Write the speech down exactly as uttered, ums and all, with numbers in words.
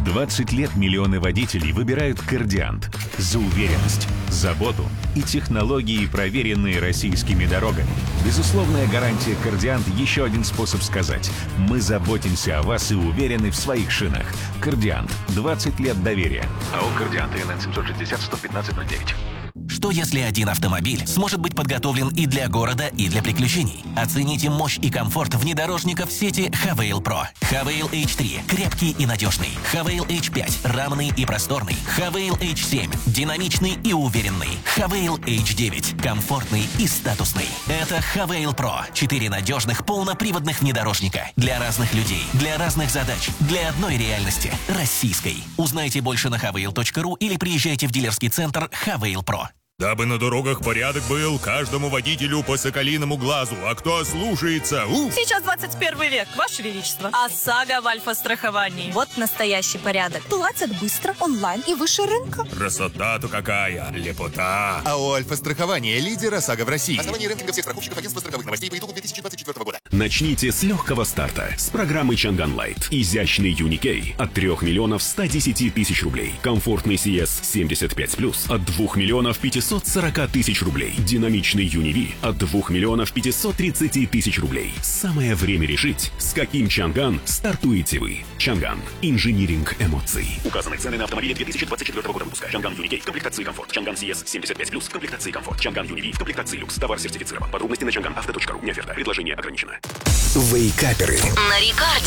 двадцать лет миллионы водителей выбирают Кордиант за уверенность, заботу и технологии, проверенные российскими дорогами. Безусловная гарантия Кордиант – еще один способ сказать: мы заботимся о вас и уверены в своих шинах. Кордиант. двадцать лет доверия. АО «Кордиант», ИНН семь шесть ноль сто пятнадцать ноль девять. Что если один автомобиль сможет быть подготовлен и для города, и для приключений? Оцените мощь и комфорт внедорожников сети Хавейл Про. Хавейл эйч три – крепкий и надежный. Хавейл эйч пять – равный и просторный. Хавейл эйч семь – динамичный и уверенный. Хавейл эйч девять – комфортный и статусный. Это Хавейл Про. Четыре надежных полноприводных внедорожника. Для разных людей, для разных задач, для одной реальности – российской. Узнайте больше на хавейл точка ру или приезжайте в дилерский центр Хавейл Про. Дабы на дорогах порядок был, каждому водителю по соколиному глазу. А кто ослушается? У! Сейчас двадцать первый век, Ваше Величество. ОСАГО в альфа-страховании. Вот настоящий порядок. Платят быстро, онлайн и выше рынка. Красота-то какая! Лепота! АО «Альфа-страхование» — лидер ОСАГО в России. Основание рейтинга всех страховщиков агентства страховых новостей по итогам две тысячи двадцать четвёртого года. Начните с легкого старта с программы Чанган Лайт. Изящный Юникей от трёх миллионов ста десяти тысяч рублей. Комфортный си эс семьдесят пять плюс от двух миллионов пятисот сорока тысяч рублей. Динамичный Юниви от двух миллионов пятисот тридцати тысяч рублей. Самое время решить, с каким Чанган стартуете вы. Чанган. Инжиниринг эмоций. Указаны цены на автомобили две тысячи двадцать четвёртого года выпуска. Чанган Юникей в комплектации комфорт. Чанган си эс семьдесят пять плюс в комплектации комфорт. Чанган Юниви в комплектации люкс. Товар сертифицирован. Подробности на чанган авто точка ру. Не оферта. Предложение ограничено. Вейкаперы. На рекорде.